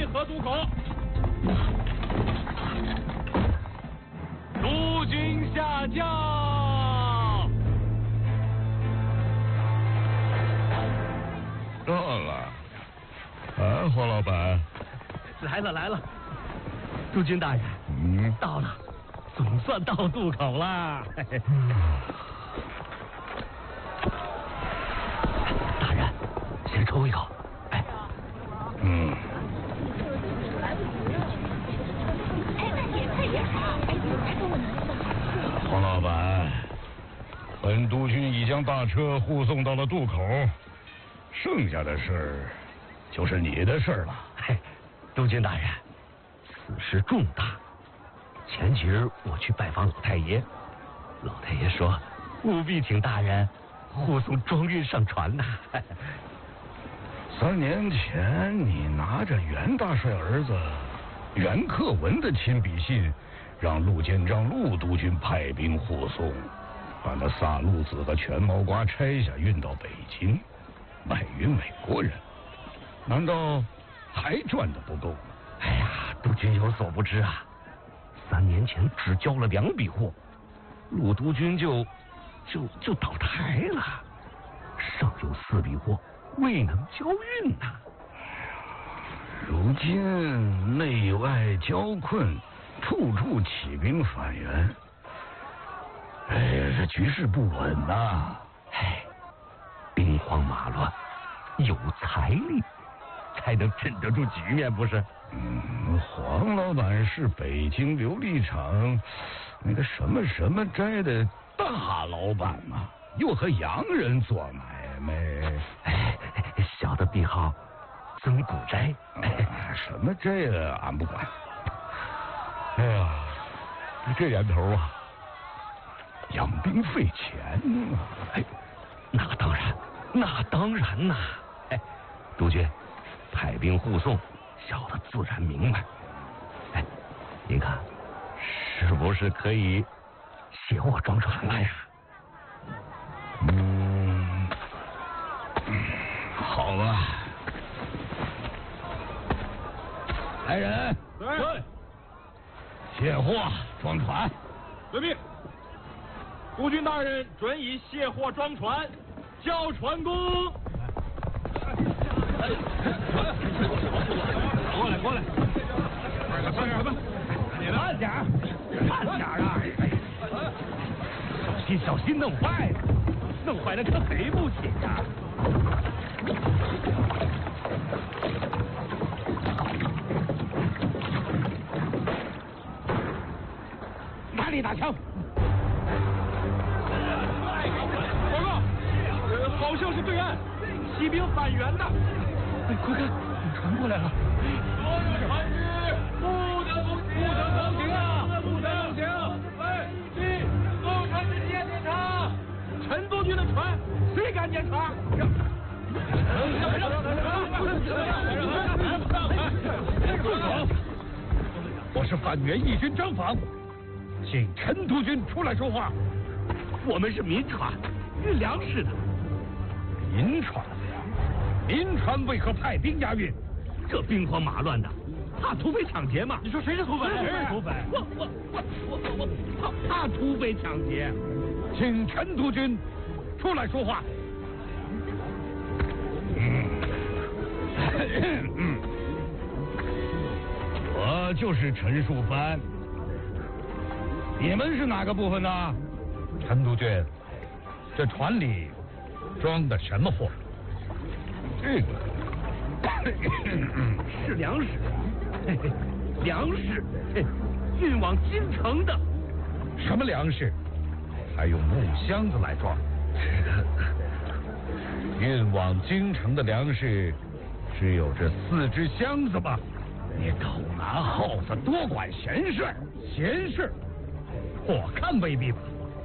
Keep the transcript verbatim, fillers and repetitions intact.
议和渡口。督军下将。 到了。啊，黄老板。 来了来了，督军大人。 嗯。 到了，总算到渡口了。大人，先抽一口。哎。 嗯。黄老板，本督军已将大车护送到了渡口，剩下的事儿就是你的事儿了。 嘿，督军大人，此事重大。前几日我去拜访老太爷，老太爷说务必请大人护送装运上船呐。 三年前，你拿着袁大帅儿子袁克文的亲笔信，让陆建章陆督军派兵护送，把那萨路子和全毛瓜拆下，运到北京，卖与美国人。难道还赚的不够？ 哎呀，督军有所不知啊，三年前只交了两笔货，陆督军就就就倒台了，尚有四笔货未能交运呐、啊。 如今内外交困，处处起兵反袁，哎呀，这局势不稳呐、啊！ 哎，兵荒马乱，有财力才能镇得住局面，不是？ 嗯，黄老板是北京琉璃厂那个什么什么斋的大老板嘛，又和洋人做买卖。 哎，小的帝号曾古斋。 啊、什么斋啊，俺不管。哎呀，这年头啊，养兵费钱啊！ 哎，那当然，那当然呐、啊！哎，督军派兵护送，小的自然明白。哎，您看，是不是可以卸货装船了呀？ 嗯，好吧。来人， 对， 卸货装船。 遵命。督军大人准以卸货装船，交船工。过来过来，快点快点， 慢点，慢点啊！小心小心，弄坏了，弄坏了可赔不起呀、啊。哪里打枪？ 报告，呃，好像是对岸骑兵反袁的。 哎，快看，船过来了！ 所有船只不得不不得通行啊！不得通行！喂，一，陆船之间检查，陈督军的船，谁敢检查？ 住手！我是反袁义军张访，请陈督军出来说话。我们是民船，运粮食的。民船？民船为何派兵押运？这兵荒马乱的，怕土匪抢劫嘛？ 你说谁是土匪？ 谁是土匪？我我我我我我怕怕土匪抢劫，请陈督军出来说话。 嗯，嗯，我就是陈树藩。你们是哪个部分的？ 陈督军，这船里装的什么货？ 这个是粮食，嘿嘿，粮食，嘿，运往京城的。什么粮食？还用木箱子来装？运往京城的粮食，只有这四只箱子吧？ 你狗拿耗子，多管闲事。 闲事，我看未必吧。